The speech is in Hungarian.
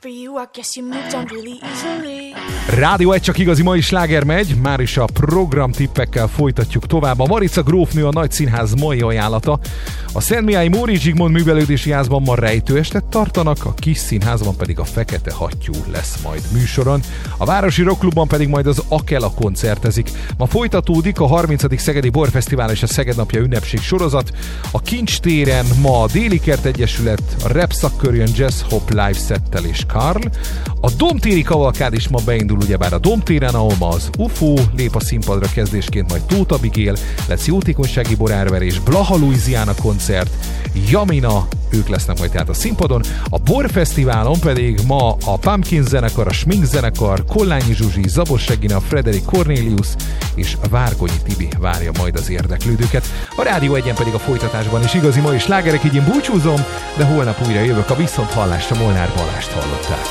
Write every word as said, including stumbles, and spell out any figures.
Rádió egy csak igazi mai sláger megy, már is a programtippekkel folytatjuk tovább. A Marica grófnő a Nagy Színház mai ajánlata. A Szentmiályi Móricz Zsigmond Művelődési Házban ma rejtőestet tartanak, a Kis Színházban pedig a Fekete Hattyú lesz majd műsoron. A Városi Rockklubban pedig majd az Akela koncertezik. Ma folytatódik a harmincadik Szegedi Borfesztivál és a Szeged Napja ünnepség sorozat. A Kincstéren ma a Déli Kert Egyesület, a Rap Szakkörjön Jazz Hop Live Settel és Karl. A Domtéri kavalkád is ma beindul ugyebár a Domtéren, ahol ma az u f o lép a színpadra, kezdésként majd Tóth Abigél, lesz jótékonysági borárverés, Blaha Louisiana koncert, Jamina, ők lesznek majd tehát a színpadon. A Borfesztiválon pedig ma a Pumpkin zenekar, a Smink zenekar, Kollányi Zsuzsi, Zabos Regina, Frederik Cornelius és Várkonyi Tibi várja majd az érdeklődőket. A Rádió egyen pedig a folytatásban is igazi mai slágerek, így én búcsúzom, de holnap újra jövök. A viszonthallásra Molnár Balást hallották.